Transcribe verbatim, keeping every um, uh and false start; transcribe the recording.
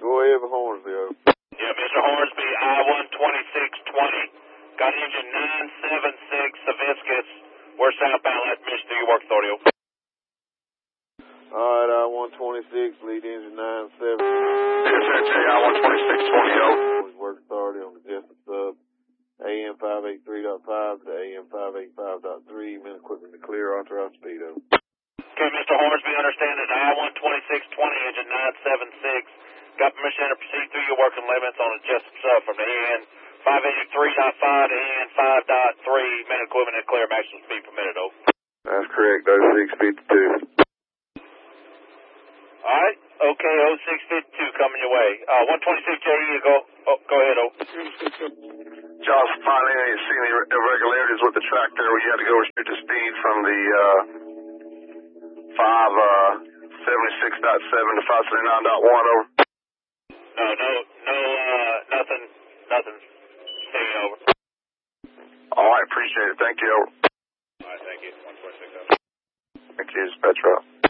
Go ahead for Hornsby, over. Yeah, Mister Hornsby, I one twenty-six twenty. Got engine nine seven six Saviscus. We're southbound at Mission Your Work Authority. Alright, I one twenty-six, lead engine nine seven. S N J I one twenty-six twenty, over. Work Authority on the Jessup sub. A M five eighty-three point five to A M five eighty-five point three. Men equipment to clear, authorized speed, over. Okay, Mister Hornsby, understand that I one twenty-six twenty, engine nine seven six. Got permission to proceed through your working limits on the Jessup sub from the A N five eighty-three point five to A N five point three. Men equipment to clear, maximum speed permitted, over. That's correct, oh six fifty-two. Alright, okay, oh six fifty-two coming your way. Uh, one twenty-six J E, go, oh, go ahead, over. Josh, finally, you see any irregularities with the track there where you had to go restrict the speed from the uh, five seventy-six point seven to five seventy-nine point one, over? No, no, no, uh, nothing, nothing. Stay over. All right, appreciate it. Thank you, over. Alright, thank you. one twenty-six, over. Thank you, dispatch route.